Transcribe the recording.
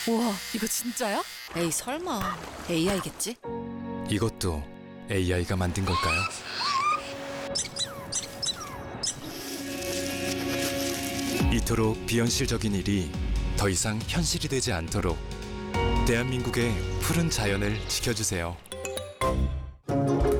우와, 이거 진짜야? 에이 설마 AI겠지? 이것도 AI가 만든 걸까요? 이토록 비현실적인 일이 더 이상 현실이 되지 않도록 대한민국의 푸른 자연을 지켜주세요.